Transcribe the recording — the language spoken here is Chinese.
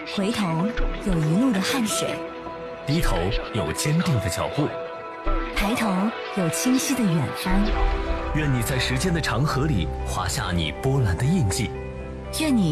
回头有一路的汗水， 低头有坚定的脚步， 抬头有清晰的远方。 愿你在时间的长河里画下你波澜的印记， 愿你